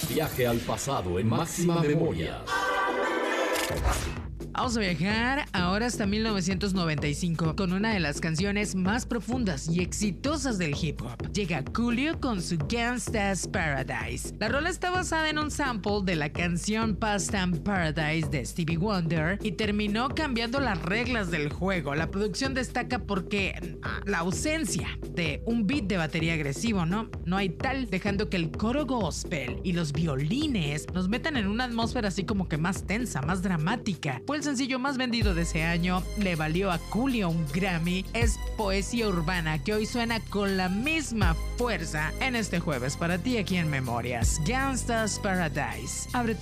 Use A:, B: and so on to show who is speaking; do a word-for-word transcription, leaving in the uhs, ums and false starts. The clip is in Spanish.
A: Viaje al pasado en Máxima Memoria.
B: Vamos a viajar ahora hasta mil novecientos noventa y cinco con una de las canciones más profundas y exitosas del hip hop. Llega Coolio con su Gangsta's Paradise. La rola está basada en un sample de la canción Past Time Paradise de Stevie Wonder y terminó cambiando las reglas del juego. La producción destaca porque ah, la ausencia de un beat de batería agresivo, ¿no? No hay tal, dejando que el coro gospel y los violines nos metan en una atmósfera así como que más tensa, más dramática. Fue el sencillo más vendido de ese año, le valió a Coolio un Grammy. Es poesía urbana que hoy suena con la misma fuerza en este jueves para ti aquí en Memorias. Gangsta's Paradise. Abre